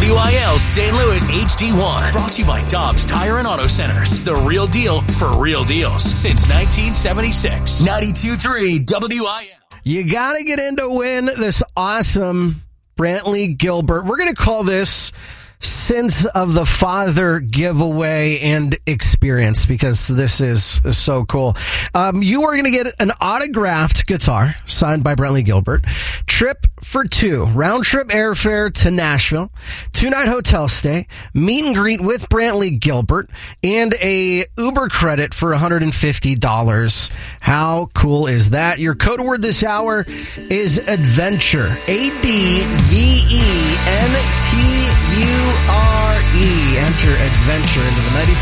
WIL St. Louis HD1. Brought to you by Dobbs Tire and Auto Centers. The real deal for real deals since 1976. 92.3 WIL. You got to get in to win this awesome Brantley Gilbert. We're going to call this Sins of the Father giveaway and experience because this is so cool. You are going to get an autographed guitar signed by Brantley Gilbert. Trip for two. Round trip airfare to Nashville. 2-night hotel stay. Meet and greet with Brantley Gilbert. And a Uber credit for $150. How cool is that? Your code word this hour is adventure. ADVENTURE. Enter adventure into the 92.